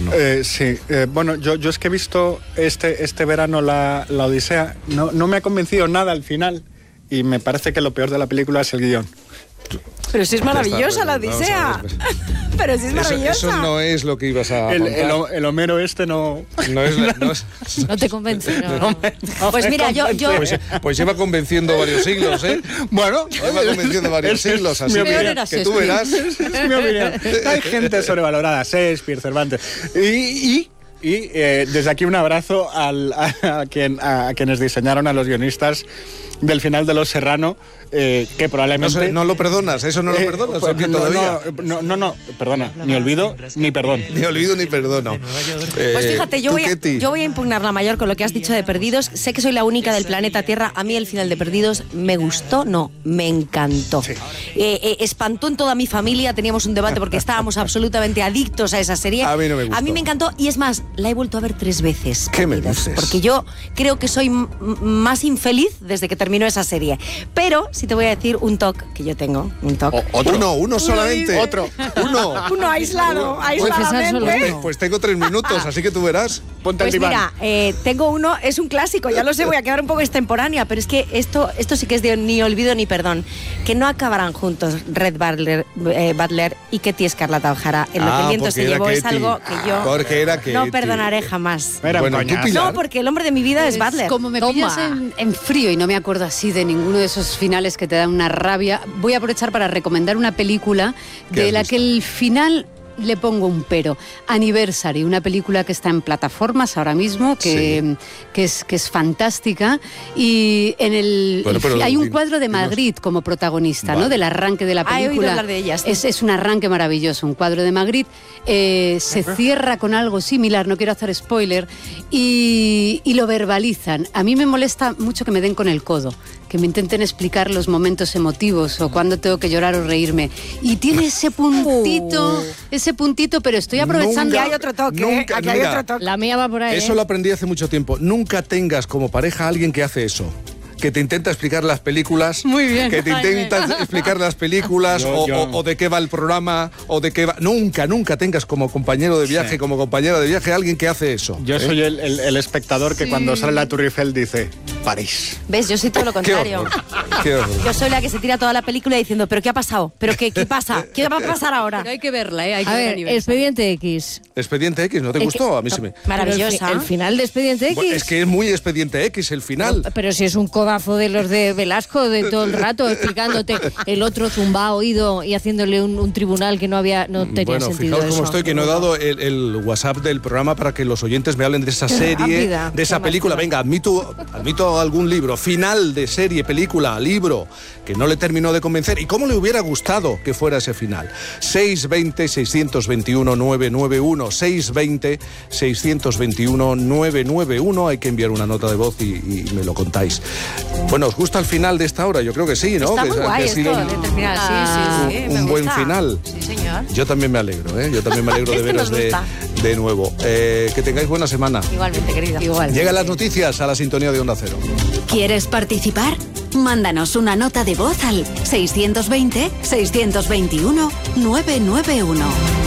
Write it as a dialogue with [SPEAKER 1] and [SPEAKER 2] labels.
[SPEAKER 1] verano.
[SPEAKER 2] Sí, bueno, yo es que he visto este verano la Odisea, no me ha convencido nada al final y me parece que lo peor de la película es el guión.
[SPEAKER 3] Pero si es maravillosa la Odisea. Pero si es maravillosa.
[SPEAKER 1] Eso no es lo que ibas a contar.
[SPEAKER 2] El Homero no...
[SPEAKER 4] No te convence. No.
[SPEAKER 3] Pues mira, yo...
[SPEAKER 1] Pues lleva convenciendo varios siglos, ¿eh?
[SPEAKER 2] Bueno,
[SPEAKER 1] lleva convenciendo varios siglos, así que tú verás.
[SPEAKER 2] Es mi opinión. Hay gente sobrevalorada, Shakespeare, Cervantes. Y desde aquí un abrazo a quienes diseñaron, a los guionistas del final de Los Serrano, que probablemente...
[SPEAKER 1] No lo perdonas, eso no lo perdonas.
[SPEAKER 2] No, perdona, ni olvido ni perdón.
[SPEAKER 1] Ni olvido ni perdono.
[SPEAKER 3] Pues fíjate, yo voy a impugnar la mayor con lo que has dicho de Perdidos. Sé que soy la única del planeta Tierra. A mí el final de Perdidos me gustó, me encantó.
[SPEAKER 2] Sí.
[SPEAKER 3] Espantó en toda mi familia, teníamos un debate porque estábamos absolutamente adictos a esa serie.
[SPEAKER 1] A mí no me gustó.
[SPEAKER 3] A mí me encantó y es más, la he vuelto a ver 3 veces.
[SPEAKER 1] ¿Qué me dices?
[SPEAKER 3] Porque yo creo que soy más infeliz desde que terminó esa serie. Pero sí te voy a decir un toque que yo tengo. Un toque.
[SPEAKER 1] Uno solamente.
[SPEAKER 3] Uno aislado.
[SPEAKER 1] Pues tengo 3 minutos, así que tú verás.
[SPEAKER 2] Ponte
[SPEAKER 3] pues
[SPEAKER 2] el diván.
[SPEAKER 3] Mira, tengo uno, es un clásico, ya lo sé, voy a quedar un poco extemporánea, pero es que esto sí que es de ni olvido ni perdón. Que no acabarán juntos Red Butler y Katy Scarlett O'Hara. En lo que el viento se llevó es algo que yo no perdonaré jamás. No, porque el hombre de mi vida es Butler.
[SPEAKER 4] Como me pillas en frío y no me acuerdo así de ninguno de esos finales que te dan una rabia, voy a aprovechar para recomendar una película de la que el final le pongo un pero. Anniversary, una película que está en plataformas ahora mismo, que es fantástica, y hay un cuadro de Magritte como protagonista, ¿no? Del arranque de la película.
[SPEAKER 3] He oído hablar de ella, sí.
[SPEAKER 4] Es un arranque maravilloso, un cuadro de Magritte. Se cierra con algo similar, no quiero hacer spoiler, y lo verbalizan. A mí me molesta mucho que me den con el codo, que me intenten explicar los momentos emotivos o cuándo tengo que llorar o reírme. Y tiene ese puntito, pero estoy aprovechando.
[SPEAKER 3] Aquí hay otro toque. Hay otro toque.
[SPEAKER 4] La mía va por ahí.
[SPEAKER 1] Eso lo aprendí hace mucho tiempo. Nunca tengas como pareja a alguien que hace eso. Que te intenta explicar las películas.
[SPEAKER 4] Muy bien.
[SPEAKER 1] Que te intenta explicar las películas o de qué va el programa o de qué va. Nunca tengas como compañero de viaje, como compañera de viaje, alguien que hace eso.
[SPEAKER 2] Yo soy el espectador que cuando sale la Tour Eiffel dice París.
[SPEAKER 3] ¿Ves? Yo soy todo lo contrario.
[SPEAKER 1] Qué horror.
[SPEAKER 3] Yo soy la que se tira toda la película diciendo, ¿pero qué ha pasado? ¿Pero qué pasa? ¿Qué va a pasar ahora?
[SPEAKER 4] Pero hay que verla, ¿eh?
[SPEAKER 5] A ver, Expediente X.
[SPEAKER 1] Expediente X, ¿no te gustó? A mí sí me...
[SPEAKER 3] Maravillosa.
[SPEAKER 5] El final de Expediente X.
[SPEAKER 1] Bueno, es que es muy Expediente X el final.
[SPEAKER 5] Pero si es un codazo de los de Velasco de todo el rato explicándote, el otro zumbao oído y haciéndole un tribunal que no tenía sentido.
[SPEAKER 1] Bueno, fijaos cómo estoy, que no he dado el WhatsApp del programa para que los oyentes me hablen de esa serie, de esa película. Venga, admito algún libro, final de serie, película, libro, que no le terminó de convencer. ¿Y cómo le hubiera gustado que fuera ese final? 620-621-991, 620-621-991. Hay que enviar una nota de voz y me lo contáis. Bueno, ¿os gusta el final de esta hora? Yo creo que sí, ¿no?
[SPEAKER 3] Está muy guay
[SPEAKER 1] ha sido
[SPEAKER 3] esto de terminar así, sí.
[SPEAKER 1] Un buen final.
[SPEAKER 3] Sí, señor.
[SPEAKER 1] Yo también me alegro, ¿eh? Yo también me alegro de veros de nuevo. Que tengáis buena semana.
[SPEAKER 3] Igualmente, querido.
[SPEAKER 4] Igual.
[SPEAKER 1] Llegan las noticias a la sintonía de Onda Cero.
[SPEAKER 6] ¿Quieres participar? Mándanos una nota de voz al 620-621-991.